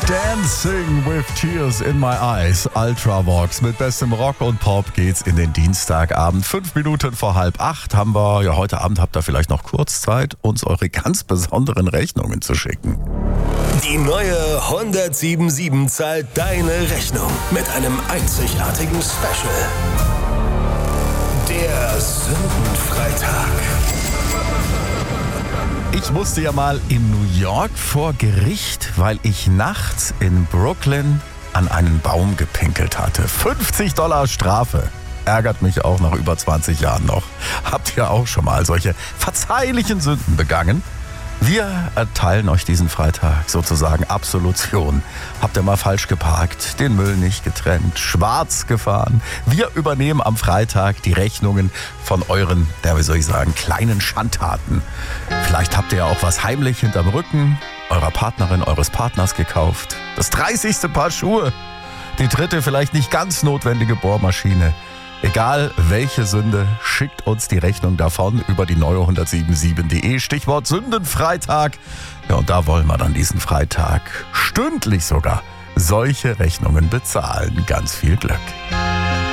Dancing with Tears in My Eyes, Ultravox. Mit bestem Rock und Pop geht's in den Dienstagabend. 5 Minuten vor 7:30 haben wir, ja, heute Abend habt ihr vielleicht noch kurz Zeit, uns eure ganz besonderen Rechnungen zu schicken. Die neue 177 zahlt deine Rechnung mit einem einzigartigen Special. Der Sündenfreitag. Ich musste ja mal in New York vor Gericht, weil ich nachts in Brooklyn an einen Baum gepinkelt hatte. $50 Strafe. Ärgert mich auch nach über 20 Jahren noch. Habt ihr auch schon mal solche verzeihlichen Sünden begangen? Wir erteilen euch diesen Freitag sozusagen Absolution. Habt ihr mal falsch geparkt, den Müll nicht getrennt, schwarz gefahren? Wir übernehmen am Freitag die Rechnungen von euren, wie soll ich sagen, kleinen Schandtaten. Vielleicht habt ihr ja auch was heimlich hinterm Rücken eurer Partnerin, eures Partners gekauft. Das 30. Paar Schuhe. Die 3. vielleicht nicht ganz notwendige Bohrmaschine. Egal welche Sünde, schickt uns die Rechnung davon über die neue 177.de. Stichwort Sündenfreitag. Ja, und da wollen wir dann diesen Freitag stündlich sogar solche Rechnungen bezahlen. Ganz viel Glück.